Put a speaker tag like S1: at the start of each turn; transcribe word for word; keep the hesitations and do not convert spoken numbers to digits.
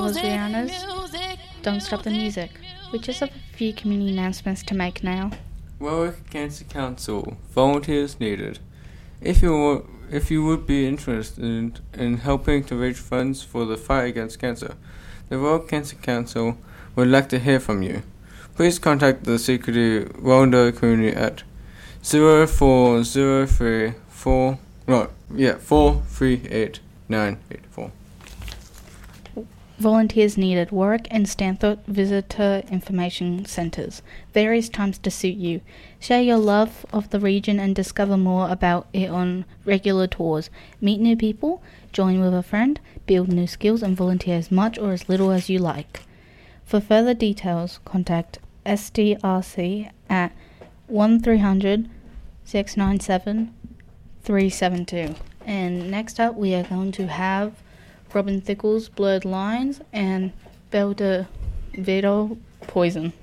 S1: was Rihanna's Don't Stop the Music. We just have a few community announcements to make now.
S2: Warwick Cancer Council. Volunteers needed. If you were, if you would be interested in, in helping to raise funds for the fight against cancer, the Warwick Cancer Council would like to hear from you. Please contact the Security Rwanda community at zero four zero three four no yeah four three eight nine eight four.
S1: Volunteers needed. Warwick and Stanthorpe Visitor Information Centres. Various times to suit you. Share your love of the region and discover more about it on regular tours. Meet new people, join with a friend, build new skills and volunteer as much or as little as you like. For further details, contact S D R C at one three hundred six nine seven three seven two. And next up we are going to have Robin Thicke's Blurred Lines and Belder Vito Poison.